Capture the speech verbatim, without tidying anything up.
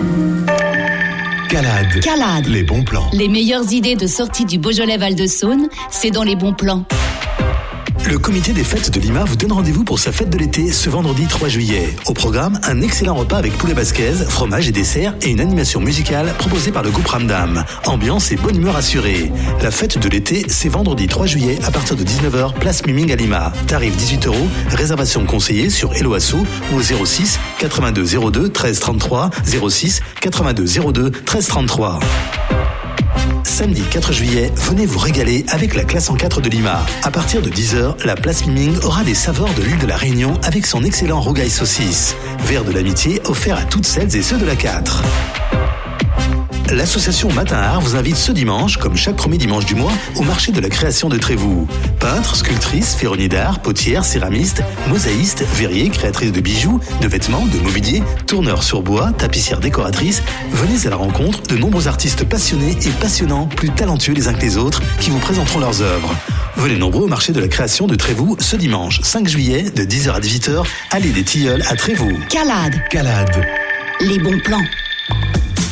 Calade. Calade. Les bons plans. Les meilleures idées de sortie du Beaujolais Val-de-Saône, c'est dans les bons plans. Le comité des fêtes de Lima vous donne rendez-vous pour sa fête de l'été ce vendredi trois juillet. Au programme, un excellent repas avec poulet basquez, fromage et dessert et une animation musicale proposée par le groupe Ramdam. Ambiance et bonne humeur assurée. La fête de l'été, c'est vendredi trois juillet à partir de dix-neuf heures, place Miming à Lima. Tarif dix-huit euros, réservation conseillée sur Helloasso ou au zéro six quatre-vingt-deux zéro deux treize trente-trois, zéro six quatre-vingt-deux zéro deux treize trente-trois. Samedi quatre juillet, venez vous régaler avec la classe en quatre de Lima. À partir de dix heures, la place Miming aura des saveurs de l'île de la Réunion avec son excellent rougail saucisse. Verre de l'amitié offert à toutes celles et ceux de la quatre. L'association Matin Art vous invite ce dimanche, comme chaque premier dimanche du mois, au marché de la création de Trévoux. Peintres, sculptrices, ferronniers d'art, potières, céramistes, mosaïstes, verriers, créatrices de bijoux, de vêtements, de mobilier, tourneurs sur bois, tapissières décoratrices, venez à la rencontre de nombreux artistes passionnés et passionnants, plus talentueux les uns que les autres, qui vous présenteront leurs œuvres. Venez nombreux au marché de la création de Trévoux ce dimanche cinq juillet de dix heures à dix-huit heures, allée des Tilleuls à Trévoux. Calade. Calade. Les bons plans.